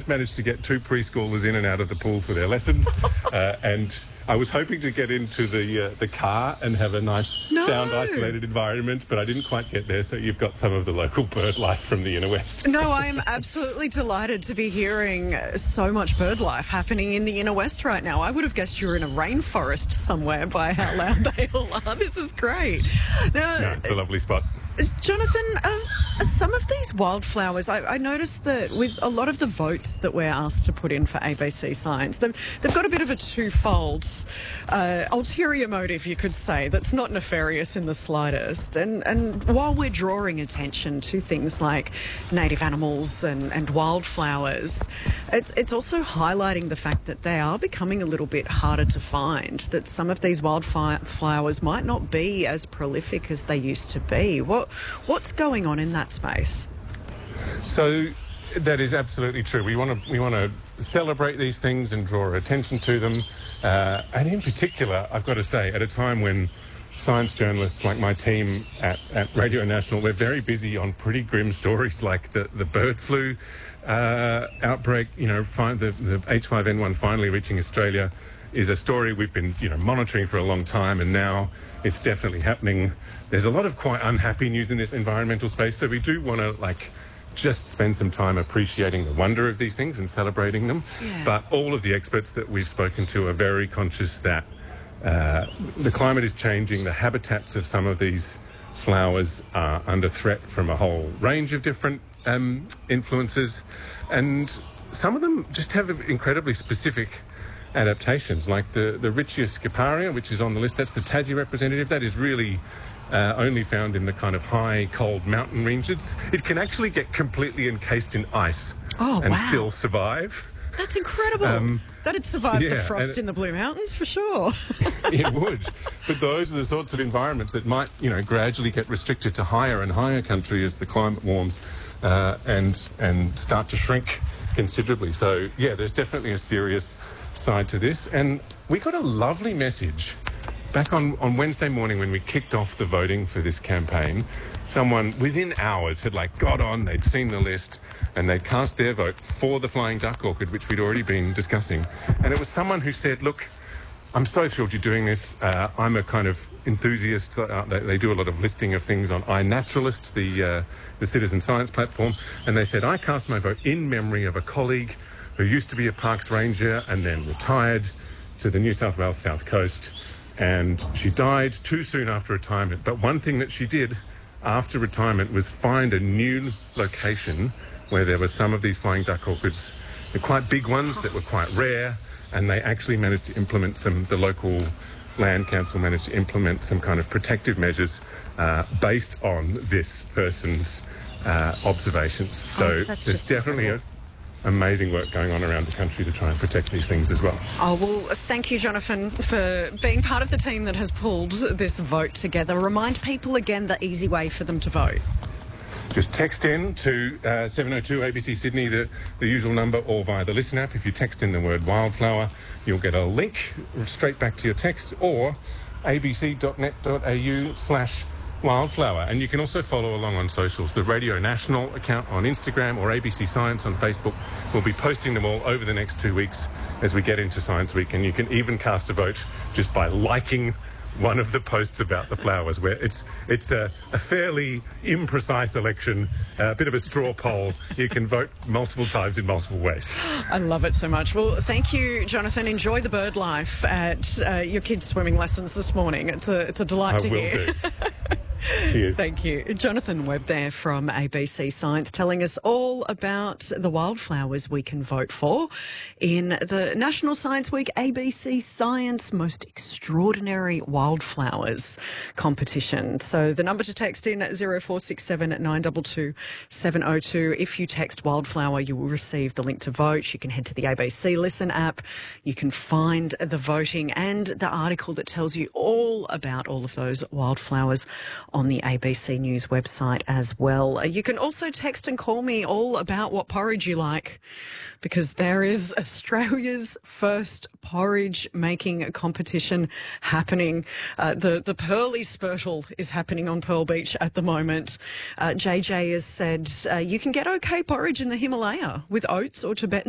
just managed to get 2 preschoolers in and out of the pool for their lessons, and I was hoping to get into the car and have a nice sound-isolated environment, but I didn't quite get there, so you've got some of the local bird life from the inner west. No, I am absolutely delighted to be hearing so much bird life happening in the inner west right now. I would have guessed you were in a rainforest somewhere by how loud they all are. This is great. Now, no, it's a lovely spot. Jonathan, some of these wildflowers, I noticed that with a lot of the votes that we're asked to put in for ABC Science, they've got a bit of a twofold ulterior motive, you could say, that's not nefarious in the slightest. And while we're drawing attention to things like native animals and wildflowers, it's also highlighting the fact that they are becoming a little bit harder to find, that some of these wildflowers might not be as prolific as they used to be. What's going on in that space? So that is absolutely true. We want to celebrate these things and draw attention to them. And in particular, I've got to say, at a time when science journalists like my team at Radio National, we're very busy on pretty grim stories like the bird flu outbreak, the H5N1 finally reaching Australia, is a story we've been, monitoring for a long time, and now it's definitely happening. There's a lot of quite unhappy news in this environmental space, so we do want to, just spend some time appreciating the wonder of these things and celebrating them. Yeah. But all of the experts that we've spoken to are very conscious that the climate is changing. The habitats of some of these flowers are under threat from a whole range of different influences, and some of them just have incredibly specific adaptations, like the Richia sciparia, which is on the list. That's the Tassie representative. That is really only found in the kind of high, cold mountain ranges. It can actually get completely encased in ice and still survive. That's incredible. That'd survive the frost in the Blue Mountains for sure. It would. But those are the sorts of environments that might, gradually get restricted to higher and higher country as the climate warms and start to shrink considerably. So, there's definitely a serious side to this. And we got a lovely message back on Wednesday morning when we kicked off the voting for this campaign. Someone within hours had got on, they'd seen the list, and they'd cast their vote for the flying duck orchid, which we'd already been discussing. And it was someone who said, look, I'm so thrilled you're doing this. I'm a kind of enthusiast. They do a lot of listing of things on iNaturalist, the citizen science platform. And they said, I cast my vote in memory of a colleague who used to be a parks ranger and then retired to the New South Wales South Coast. And she died too soon after retirement. But one thing that she did after retirement was find a new location where there were some of these flying duck orchids. They're quite big ones that were quite rare, and they actually managed to implement the local land council managed to implement some kind of protective measures based on this person's observations. So there's definitely amazing work going on around the country to try and protect these things as well. Oh, well, thank you, Jonathan, for being part of the team that has pulled this vote together. Remind people again the easy way for them to vote. Just text in to 702 ABC Sydney, the usual number, or via the Listen app. If you text in the word wildflower, you'll get a link straight back to your text, or abc.net.au/wildflower. And you can also follow along on socials. The Radio National account on Instagram or ABC Science on Facebook. We'll be posting them all over the next 2 weeks as we get into Science Week. And you can even cast a vote just by liking one of the posts about the flowers, where it's a fairly imprecise election, a bit of a straw poll. You can vote multiple times in multiple ways. I love it so much. Well, thank you, Jonathan. Enjoy the bird life at your kids' swimming lessons this morning. It's a delight to hear. I will do. Cheers. Thank you. Jonathan Webb there from ABC Science telling us all about the wildflowers we can vote for in the National Science Week ABC Science Most Extraordinary Wildflowers competition. So the number to text in 0467 922 702. If you text wildflower, you will receive the link to vote. You can head to the ABC Listen app. You can find the voting and the article that tells you all about all of those wildflowers on the ABC News website as well. You can also text and call me all about what porridge you like, because there is Australia's first porridge making competition happening. The Pearly Spurtle is happening on Pearl Beach at the moment. JJ has said you can get okay porridge in the Himalaya with oats or Tibetan